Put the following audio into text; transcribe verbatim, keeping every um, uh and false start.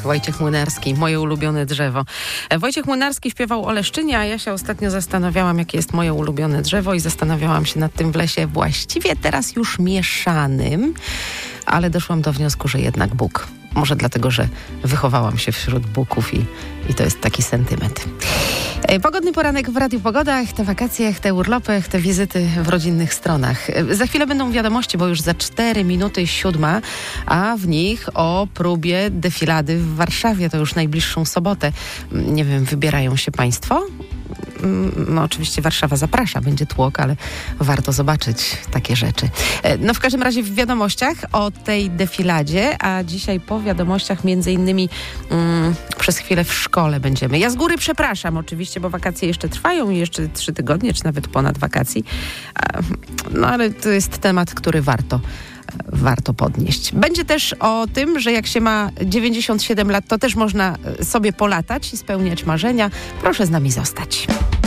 Wojciech Młynarski, moje ulubione drzewo. Wojciech Młynarski śpiewał o Leszczynie, a ja się ostatnio zastanawiałam, jakie jest moje ulubione drzewo i zastanawiałam się nad tym w lesie właściwie teraz już mieszanym, ale doszłam do wniosku, że jednak Bóg. Może dlatego, że wychowałam się wśród buków i, i to jest taki sentyment. Pogodny poranek w Radiu Pogoda, te wakacje, te urlopy, te wizyty w rodzinnych stronach. Za chwilę będą wiadomości, bo już za cztery minuty siódma, a w nich o próbie defilady w Warszawie, to już najbliższą sobotę. Nie wiem, wybierają się Państwo? No oczywiście Warszawa zaprasza, będzie tłok, ale warto zobaczyć takie rzeczy. No w każdym razie w wiadomościach o tej defiladzie, a dzisiaj po wiadomościach między innymi mm, przez chwilę w szkole będziemy. Ja z góry przepraszam oczywiście, bo wakacje jeszcze trwają i jeszcze trzy tygodnie, czy nawet ponad wakacji. No ale to jest temat, który warto warto podnieść. Będzie też o tym, że jak się ma dziewięćdziesiąt siedem lat, to też można sobie polatać i spełniać marzenia. Proszę z nami zostać.